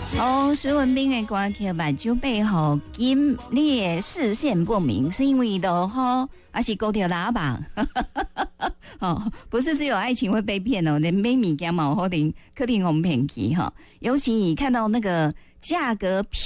哦，施文彬的歌曲目睭背后金，你的视线不明，是因为落雨，还是高条喇叭？哦，不是只有爱情会被骗哦，连买物件嘛，可能互骗去哈。尤其你看到那个价格